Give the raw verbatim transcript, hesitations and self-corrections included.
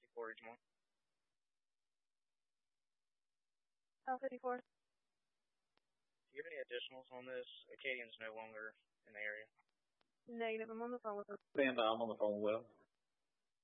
fifty-four, Ridgemont. L fifty-four. Do you have any additionals on this? Acadian's no longer in the area. Negative. I'm on the phone with them. Stand by. I'm on the phone with Will.